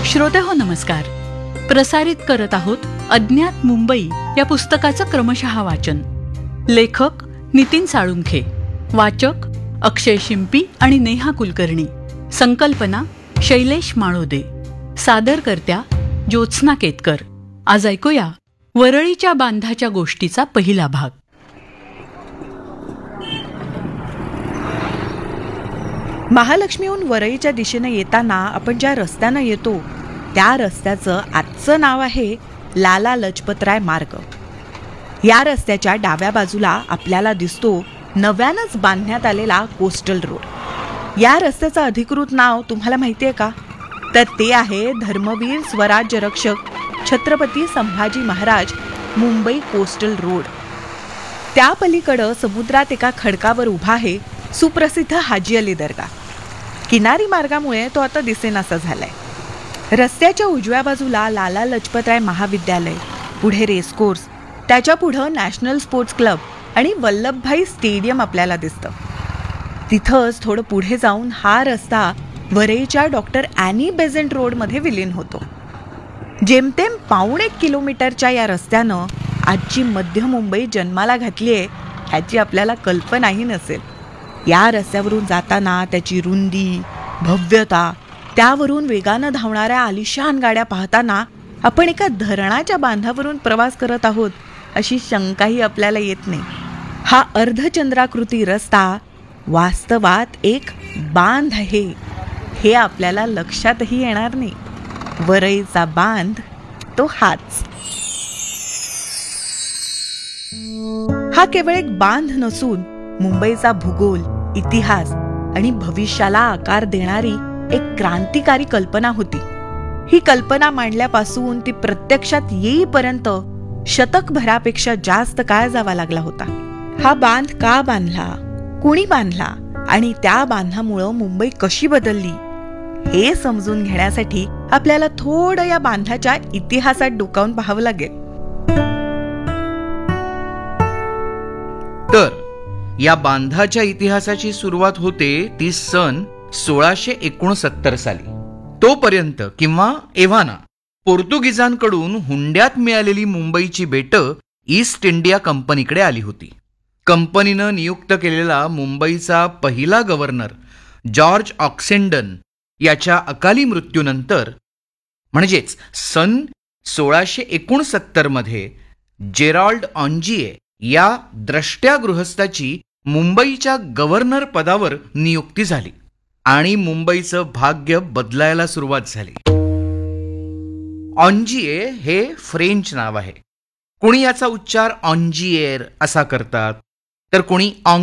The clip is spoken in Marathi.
श्रोतेहो नमस्कार. प्रसारित करत आहोत अज्ञात मुंबई या पुस्तकाचं क्रमशः वाचन. लेखक नितीन साळुंखे, वाचक अक्षय शिंपी आणि नेहा कुलकर्णी, संकल्पना शैलेश माळोदे, सादरकर्त्या ज्योत्स्ना केतकर. आज ऐकूया वरळीच्या बांधाच्या गोष्टीचा पहिला भाग. महालक्ष्मीहून वरळीच्या दिशेनं येताना आपण ज्या रस्त्यानं येतो त्या रस्त्याचं आजचं नाव आहे लाला लजपतराय मार्ग. या रस्त्याच्या डाव्या बाजूला आपल्याला दिसतो नव्यानंच बांधण्यात आलेला कोस्टल रोड. या रस्त्याचं अधिकृत नाव तुम्हाला माहिती आहे का? तर ते आहे धर्मवीर स्वराज्य रक्षक छत्रपती संभाजी महाराज मुंबई कोस्टल रोड. त्या पलीकडं समुद्रात एका खडकावर उभा आहे सुप्रसिद्ध हाजी अली दर्गा. किनारी मार्गामुळे तो आता दिसेनासा झालाय. रस्त्याच्या उजव्या बाजूला लाला लजपतराय महाविद्यालय, पुढे रेसकोर्स, त्याच्या पुढं नॅशनल स्पोर्ट्स क्लब आणि वल्लभभाई स्टेडियम आपल्याला दिसतं. तिथंच थोडं पुढे जाऊन हा रस्ता वरळीच्या डॉक्टर ॲनी बेझंट रोडमध्ये विलीन होतो. जेमतेम 1.25 किलोमीटरच्या या रस्त्यानं आजची मध्य मुंबई जन्माला घातली आहे ह्याची आपल्याला कल्पनाही नसेल. या रस्त्यावरून जाताना त्याची रुंदी, भव्यता, त्यावरून वेगानं धावणाऱ्या आलिशान गाड्या पाहताना आपण एका धरणाच्या बांधावरून प्रवास करत आहोत अशी शंकाही आपल्याला येत नाही. हा अर्धचंद्राकृती रस्ता वास्तवात एक बांध आहे हे आपल्याला लक्षातही येणार नाही. वरळीचा बांध तो हाच. हा केवळ एक बांध नसून मुंबईचा भूगोल, इतिहास आणि भविष्याला आकार देणारी एक क्रांतिकारी कल्पना होती. ही कल्पना मांडल्यापासून ती प्रत्यक्षात येईपर्यंत शतकभरापेक्षा जास्त काळ जावा लागला होता. हा बांध का बांधला, कुणी बांधला आणि त्या बांधामुळं मुंबई कशी बदलली हे समजून घेण्यासाठी आपल्याला थोडं या बांधाच्या इतिहासात डोकावून पाहावं लागेल. तर या बांधाच्या इतिहासाची सुरुवात होते ती सन 1669 साली. तोपर्यंत किंवा एव्हाना पोर्तुगीजांकडून हुंड्यात मिळालेली मुंबईची बेटं ईस्ट इंडिया कंपनीकडे आली होती. कंपनीनं नियुक्त केलेला मुंबईचा पहिला गव्हर्नर जॉर्ज ऑक्सेंडन याच्या अकाली मृत्यूनंतर म्हणजेच सन 1669 मध्ये जेरॉल्ड ऑन्जिये या द्रष्ट्या गृहस्थाची मुंबईच्या गव्हर्नर पदावर नियुक्ती झाली आणि मुंबईचं भाग्य बदलायला सुरुवात झाली. ऑन्जिये हे फ्रेंच नाव आहे. कुणी याचा उच्चार ऑन्जिएर असा करतात, तर कुणी